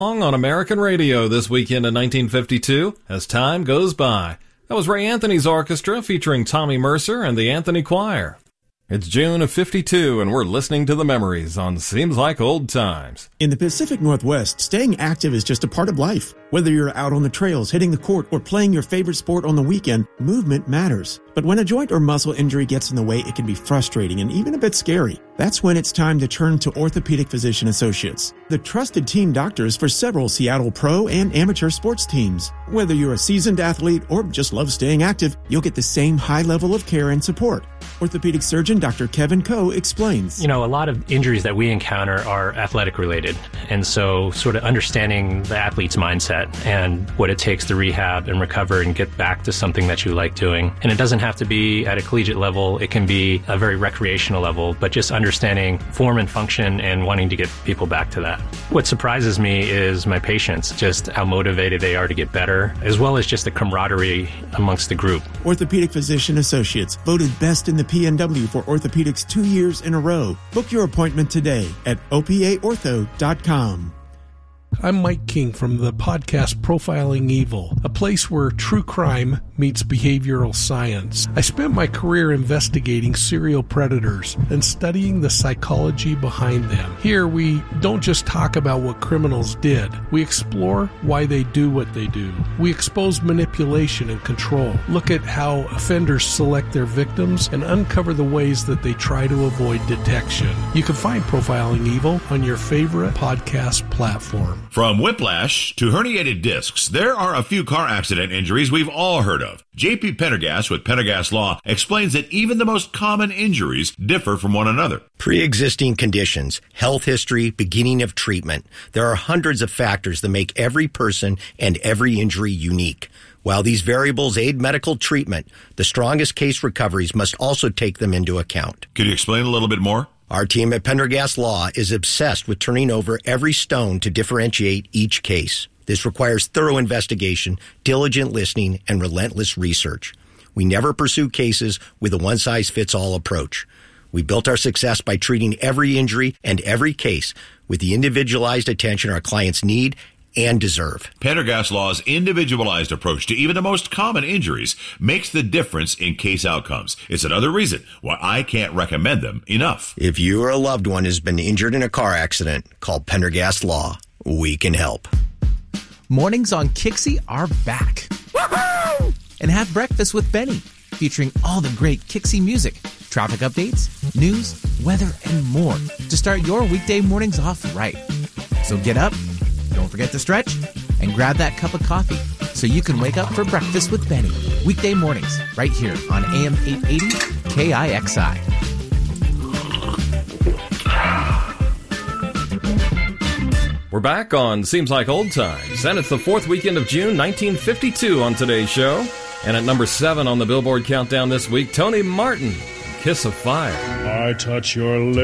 On American radio this weekend in 1952, as time goes by. That was Ray Anthony's orchestra featuring Tommy Mercer and the Anthony Choir. It's June of 52, and we're listening to the memories on Seems Like Old Times. In the Pacific Northwest, staying active is just a part of life. Whether you're out on the trails, hitting the court, or playing your favorite sport on the weekend, movement matters. But when a joint or muscle injury gets in the way, it can be frustrating and even a bit scary. That's when it's time to turn to Orthopedic Physician Associates, the trusted team doctors for several Seattle pro and amateur sports teams. Whether you're a seasoned athlete or just love staying active, you'll get the same high level of care and support. Orthopedic surgeon Dr. Kevin Coe explains. A lot of injuries that we encounter are athletic related. And so sort of understanding the athlete's mindset and what it takes to rehab and recover and get back to something that you like doing. And it doesn't have to be at a collegiate level. It can be a very recreational level, but just understanding form and function and wanting to get people back to that. What surprises me is my patients, just how motivated they are to get better, as well as just the camaraderie amongst the group. Orthopedic Physician Associates, voted best in the PNW for orthopedics 2 years in a row. Book your appointment today at opaortho.com. I'm Mike King from the podcast Profiling Evil, a place where true crime meets behavioral science. I spent my career investigating serial predators and studying the psychology behind them. Here, we don't just talk about what criminals did. We explore why they do what they do. We expose manipulation and control, look at how offenders select their victims, and uncover the ways that they try to avoid detection. You can find Profiling Evil on your favorite podcast platform. From whiplash to herniated discs, there are a few car accident injuries we've all heard of. J.P. Pendergast with Pendergast Law explains that even the most common injuries differ from one another. Pre-existing conditions, health history, beginning of treatment. There are hundreds of factors that make every person and every injury unique. While these variables aid medical treatment, the strongest case recoveries must also take them into account. Could you explain a little bit more? Our team at Pendergast Law is obsessed with turning over every stone to differentiate each case. This requires thorough investigation, diligent listening, and relentless research. We never pursue cases with a one-size-fits-all approach. We built our success by treating every injury and every case with the individualized attention our clients need and deserve. Pendergast Law's individualized approach to even the most common injuries makes the difference in case outcomes. It's another reason why I can't recommend them enough. If you or a loved one has been injured in a car accident, call Pendergast Law. We can help. Mornings on Kixie are back. Woohoo! And have breakfast with Benny, featuring all the great Kixie music, traffic updates, news, weather, and more to start your weekday mornings off right. So get up, don't forget to stretch, and grab that cup of coffee so you can wake up for breakfast with Benny. Weekday mornings, right here on AM 880 KIXI. We're back on Seems Like Old Times, and it's the fourth weekend of June 1952 on today's show. And at number 7 on the Billboard countdown this week, Tony Martin, Kiss of Fire. I touch your lips.